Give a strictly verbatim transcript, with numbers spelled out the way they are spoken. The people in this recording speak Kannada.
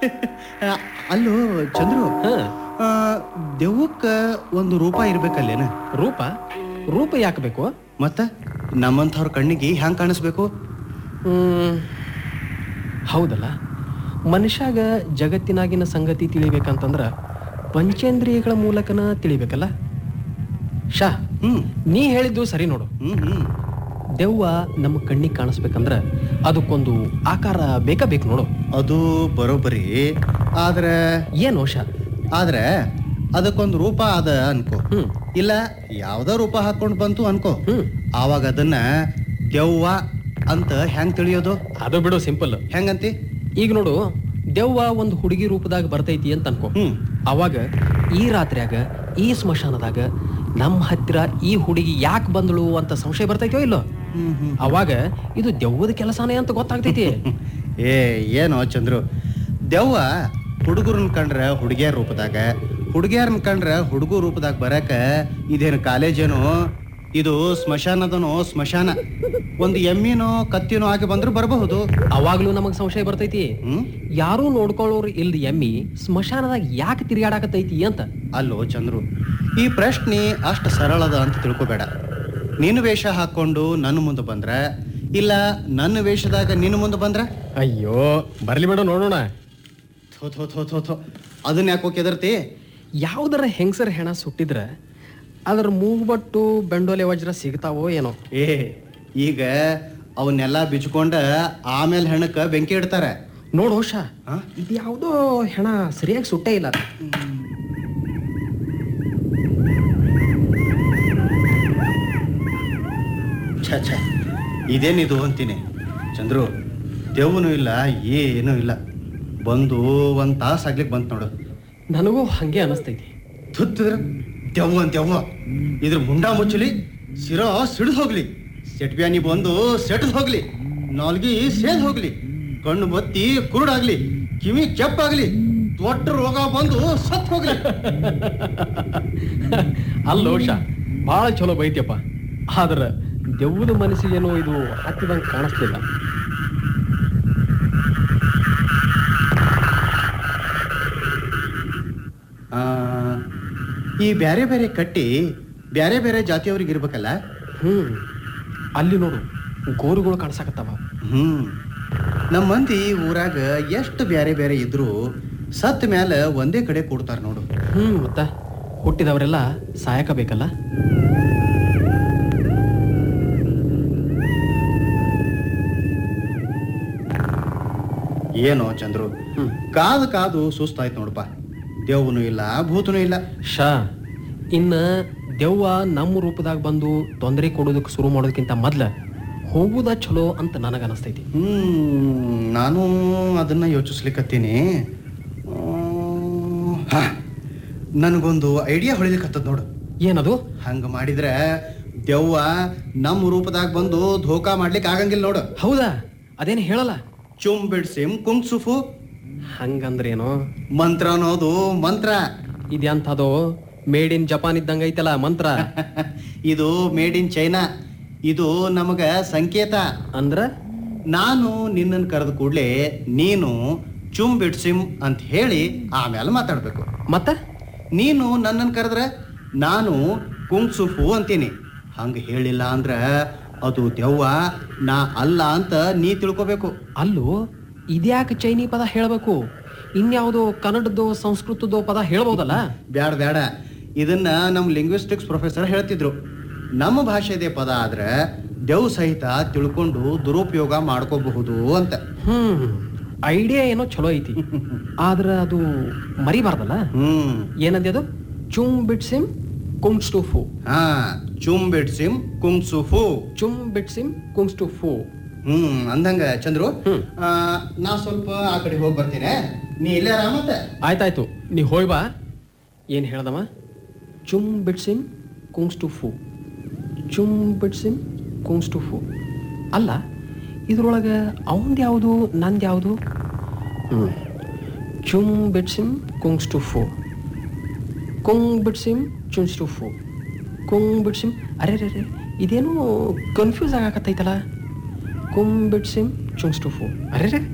ಅಲ್ಲೋ ಚಂದ್ರು, ಹಾ ಆ, ದೆವ್ವಕ್ಕ ಒಂದು ರೂಪ ಇರ್ಬೇಕಲ್ಲೇನ? ರೂಪ ರೂಪ ಯಾಕೆ ಬೇಕು? ಮತ್ತ ನಮ್ಮಂಥವ್ರ ಕಣ್ಣಿಗೆ ಹ್ಯಾಂಗ್ ಕಾಣಿಸ್ಬೇಕು? ಹ್ಮ್ ಹೌದಲ್ಲ, ಮನುಷ್ಯಾಗ ಜಗತ್ತಿನಾಗಿನ ಸಂಗತಿ ತಿಳಿಬೇಕಂತಂದ್ರ ಪಂಚೇಂದ್ರಿಯಗಳ ಮೂಲಕನ ತಿಳಿಬೇಕಲ್ಲ. ಶಾ ಹ್ಮ್ ನೀ ಹೇಳಿದ್ದು ಸರಿ ನೋಡು. ಹ್ಮ್ ಹ್ಮ್ ದೆವ್ವ ನಮ್ಮ ಕಣ್ಣಿಗೆ ಕಾಣಿಸ್ಬೇಕಂದ್ರ ಅದಕ್ಕೊಂದು ಆಕಾರ ಬೇಕಾ ಬೇಕು ನೋಡು. ಅದು ಬರೋಬ್ಬರಿ. ಆದ್ರೆ ಏನು ಶಾ? ಆದ್ರೆ ಅದಕ್ಕೊಂದು ರೂಪ ಅದ ಅನ್ಕೋ, ಹ್ಮ್ ಇಲ್ಲ ಯಾವ್ದೋ ರೂಪ ಹಾಕೊಂಡು ಬಂತು ಅನ್ಕೋ, ಹ್ಮ್ ಆವಾಗ ಅದನ್ನ ದೆವ್ವ ಅಂತ ಹೆಂಗ್ ತಿಳಿಯೋದು? ಅದು ಬಿಡು, ಸಿಂಪಲ್. ಹೆಂಗಂತಿ? ಈಗ ನೋಡು, ದೆವ್ವ ಒಂದು ಹುಡುಗಿ ರೂಪದಾಗ ಬರ್ತೈತಿ ಅಂತ ಅನ್ಕೋ. ಹ್ಮ್ ಅವಾಗ ಈ ರಾತ್ರಿಯಾಗ ಈ ಸ್ಮಶಾನದಾಗ ನಮ್ಮ ಹತ್ತಿರ ಈ ಹುಡುಗಿ ಯಾಕೆ ಬಂದಳು ಅಂತ ಸಂಶಯ ಬರ್ತೈತೋ ಇಲ್ಲೋ? ಹ್ಮ್ ಹ್ಮ್ ಅವಾಗ ಇದು ದೆವ್ವದ ಕೆಲಸನೇ ಅಂತ ಗೊತ್ತಾಗ್ತೈತಿ. ಏ ಏನೋ ಚಂದ್ರು, ದೆವ್ವ ಹುಡುಗರನ್ನ ಕಂಡ್ರ ಹುಡುಗಿಯರ ರೂಪದಾಗ, ಹುಡುಗಿಯರನ್ನ ಕಂಡ್ರ ಹುಡುಗರ ರೂಪದಾಗ ಬರಕ ಇದೇನು ಕಾಲೇಜೇನೋ? ಇದು ಸ್ಮಶಾನದನೋ ಸ್ಮಶಾನ. ಒಂದು ಎಮ್ಮಿನೋ ಕತ್ತಿನೋ ಆಗಿ ಬಂದ್ರು ಬರಬಹುದು. ಅವಾಗ್ಲೂ ನಮಗ್ ಸಂಶಯ ಬರ್ತೈತಿ, ಹ್ಮ್ ಯಾರೂ ನೋಡ್ಕೊಳ್ಳೋರು ಇಲ್ದ ಎಮ್ಮಿ ಸ್ಮಶಾನದಾಗ ಯಾಕೆ ತಿರುಗಾಡಕತ್ತೈತಿ ಅಂತ. ಅಲ್ಲೋ ಚಂದ್ರು, ಈ ಪ್ರಶ್ನೆ ಅಷ್ಟು ಸರಳದ ಅಂತ ತಿಳ್ಕೊಬೇಡ. ನೀನು ವೇಷ ಹಾಕೊಂಡು ನನ್ನ ಮುಂದೆ ಬಂದ್ರ, ಇಲ್ಲ ನನ್ನ ವೇಷದಾಗ ನಿನ್ನ ಮುಂದೆ ಬಂದ್ರ? ಅಯ್ಯೋ ಬರ್ಲಿ ಬಿಡು, ನೋಡೋಣ. ಥೋ ಥೋ ಥೋ ಥೋ ಥೋ ಅದನ್ನ ಯಾಕೋ ಕೆದರ್ತಿ? ಯಾವ್ದರ ಹೆಂಗಸರ ಹೆಣ ಸುಟ್ಟಿದ್ರ ಅದ್ರ ಮೂಗ್ಬಟ್ಟು ಬೆಂಡೋಲೆ ವಜ್ರ ಸಿಗ್ತಾವೋ ಏನೋ. ಏ ಈಗ ಅವನ್ನೆಲ್ಲ ಬಿಚ್ಕೊಂಡ ಆಮೇಲೆ ಹೆಣಕ್ಕೆ ಬೆಂಕಿ ಇಡ್ತಾರೆ. ನೋಡು ಶಾ, ಆ? ಇದು ಯಾವುದೋ ಹೆಣ ಸರಿಯಾಗಿ ಸುಟ್ಟೇ ಇಲ್ಲ. ಛ ಛ ಇದೇನಿದು ಅಂತೀನಿ ಚಂದ್ರು. ದೆವ್ವನೂ ಇಲ್ಲ, ಏನೂ ಇಲ್ಲ. ಬಂದು ಒಂದು ತಾಸು ಆಗ್ಲಿಕ್ಕೆ ಬಂತು ನೋಡು. ನನಗೂ ಹಂಗೆ ಅನಿಸ್ತೈತಿ. ತುತ್ತಿದ್ರ ದೆವ್ವ ಅಂತ ದೆವ್ವ. ಇದ್ರ ಮುಂಡ ಮುಚ್ಚಲಿ, ಸಿರಾ ಸಿಡಿದು ಹೋಗ್ಲಿ, ಸೆಟ್ಬ್ಯಾನಿ ಬಂದು ಸೆಟ್ದು ಹೋಗ್ಲಿ, ನಾಲ್ಗಿ ಸೇದ್ ಹೋಗ್ಲಿ, ಕಣ್ಣು ಬತ್ತಿ ಕುರುಡಾಗ್ಲಿ, ಕಿವಿ ಕೆಪ್ಪಾಗ್ಲಿ, ದೊಡ್ಡ ರೋಗ ಬಂದು ಸತ್ ಹೋಗ್ಲಿ. ಅಲ್ಲೋ ಶಾ, ಭಾಳ ಚಲೋ ಬೈತ್ಯಪ್ಪ. ಆದ್ರ ದೆವ್ವದ ಮನಸ್ಸಿಗೇನೋ ಇದು ಹತ್ತಿದಂಗೆ ಕಾಣಿಸ್ಲಿಲ್ಲ. ಆ, ಈ ಬ್ಯಾರೆ ಬೇರೆ ಕಟ್ಟಿ ಬ್ಯಾರೆ ಬೇರೆ ಜಾತಿಯವ್ರಿಗೆ ಇರ್ಬೇಕಲ್ಲ? ಹ್ಮ್ ಅಲ್ಲಿ ನೋಡು, ಗೋರುಗಳು ಕಾಣಿಸಕತ್ತಾವ. ಹ್ಮ್ ನಮ್ಮ ಮಂದಿ ಊರಾಗ ಎಷ್ಟು ಬ್ಯಾರೆ ಬೇರೆ ಇದ್ರು ಸತ್ ಮ್ಯಾಲ ಒಂದೇ ಕಡೆ ಕೂಡ್ತಾರ ನೋಡು. ಹ್ಮ್ ಮತ್ತ ಹುಟ್ಟಿದವರೆಲ್ಲ ಸಾಯಕ ಬೇಕಲ್ಲ. ಏನೋ ಚಂದ್ರು, ಹ್ಮ್ ಕಾದು ಕಾದು ಸುಸ್ತಾಯ್ತು ನೋಡಪ್ಪ. ದೆವ್ವನೂ ಇಲ್ಲ, ಭೂತನೂ ಇಲ್ಲ. ಶಾ, ಇನ್ನ ದೆವ್ವ ನಮ್ಮ ರೂಪದಾಗ ಬಂದು ತೊಂದರೆ ಕೊಡೋದಕ್ಕೆ ಶುರು ಮಾಡೋದಕ್ಕಿಂತ ಮೊದ್ಲ ಹೋಗುದ ಚಲೋ ಅಂತ ನನಗನಿಸ್ತೈತಿ. ಹ್ಮ್ ನಾನು ಅದನ್ನ ಯೋಚಿಸ್ಲಿಕ್ಕತ್ತೀನಿ. ಹಾ, ನನಗೊಂದು ಐಡಿಯಾ ಹೊಳಿಲಿಕ್ಕತ್ತದ ನೋಡು. ಏನದು? ಹಂಗ ಮಾಡಿದ್ರೆ ದೆವ್ವ ನಮ್ಮ ರೂಪದಾಗ ಬಂದು ಧೋಕಾ ಮಾಡ್ಲಿಕ್ಕೆ ಆಗಂಗಿಲ್ಲ ನೋಡು. ಹೌದಾ? ಅದೇನು ಹೇಳಲ್ಲ. ಚುಮ್ ಬಿಡ್ಸಿಮ್ ಕುಂಗ್ ಸುಫು ಹಂಗಂದ್ರೇನು? ಮಂತ್ರ ಅನ್ನೋದು ಮಂತ್ರ. ಇದೆಂಥದೋ ಮೇಡ್ ಇನ್ ಜಪಾನ್ ಇದ್ದಂಗ ಐತಲ್ಲ ಮಂತ್ರ. ಇದು ಮೇಡ್ ಇನ್ ಚೈನಾ. ಇದು ನಮಗ ಸಂಕೇತ. ಅಂದ್ರ ನಾನು ನಿನ್ನನ್ನು ಕರೆದ ಕೂಡಲೇ ನೀನು ಚುಮ್ ಬಿಡ್ಸಿಮ್ ಅಂತ ಹೇಳಿ ಆಮೇಲೆ ಮಾತಾಡ್ಬೇಕು. ಮತ್ತ ನೀನು ನನ್ನನ್ನು ಕರೆದ್ರೆ ನಾನು ಕುಂಗ್ ಸುಫು ಅಂತೀನಿ. ಹಂಗ ಹೇಳಿಲ್ಲ ಅಂದ್ರ ಅದು ದೆವ್ವ, ನಾ ಅಲ್ಲ ಅಂತ ನೀ ತಿಳ್ಕೊಬೇಕು. ಅಲ್ಲೂ ಇದ್ಯಾಕೆ ಚೈನಿ ಪದ ಹೇಳ್ಬೇಕು? ಇನ್ಯಾವುದೋ ಕನ್ನಡದೋ ಸಂಸ್ಕೃತದೋ ಪದ ಹೇಳ್ಬೋದಲ್ಲ? ಬ್ಯಾಡ ಬ್ಯಾಡ, ಇದನ್ನ ನಮ್ಮ ಲಿಂಗ್ವಿಸ್ಟಿಕ್ಸ್ ಪ್ರೊಫೆಸರ್ ಹೇಳ್ತಿದ್ರು. ನಮ್ಮ ಭಾಷೆದೇ ಪದ ಆದ್ರೆ ದೆವ್ ಸಹಿತ ತಿಳ್ಕೊಂಡು ದುರುಪಯೋಗ ಮಾಡ್ಕೋಬಹುದು ಅಂತ. ಹ್ಮ್ ಐಡಿಯಾ ಏನೋ ಚಲೋ ಐತಿ, ಆದ್ರ ಅದು ಮರಿಬಾರ್ದಲ್ಲ. ಹ್ಮ್ ಏನಂದೆ ಅದು? ಚುಮ್ ಬಿಡ್ಸಿಮ್ ಕುಂಗ್ಸ್ಟುಫು. ಹಾ, ಚುಮ್ ಬಿಡ್ಸಿಮ್ ಕುಂಗ್ ಸುಫು. ಚುಮ್ ಬಿಡ್ಸಿಮ್ ಕುಂಗ್ಸ್ಟುಫು. ಹ್ಮ್ ಅಂದಂಗ ಚಂದ್ರು, ಹ್ಮ್. ಆ, ನಾ ಸ್ವಲ್ಪ ಆ ಕಡೆ ಹೋಗಿ ಬರ್ತೀನಿ, ನೀ ಇಲ್ಲೇ ಮತ್ತೆ. ಆಯ್ತಾಯ್ತು, ನೀ ಹೋಯ್ ಬಾ. ಏನು ಹೇಳ್ದವ? ಚುಮ್ ಬಿಡ್ಸಿಮ್ ಕುಂಗ್ಸ್ಟುಫು, ಚುಮ್ ಬಿಡ್ಸಿಮ್ ಕುಂಗ್ಸ್ಟುಫು. ಅಲ್ಲ, ಇದ್ರೊಳಗೆ ಅವಂದು ಯಾವುದು ನಂದು ಯಾವುದು? ಹ್ಞೂ ಚುಮ್ ಬಿಡ್ಸಿಮ್ ಕುಂಗ್ಸ್ಟುಫು, ಕುಂಗ್ ಬಿಡ್ಸಿಮ್ ಚುನ್ಸ್ಟುಫು, ಕುಂಗ್ ಬಿಡ್ಸಿಮ್. ಅರೆ ರೇ ರೇ ಇದೇನು ಕನ್ಫ್ಯೂಸ್ ಆಗಾಕತ್ತೈತಲ್ಲ. ಕುಂಗ್ ಬಿಡ್ಸಿಮ್ ಚುನ್ಸ್ಟುಫು. ಅರೆ ರೇ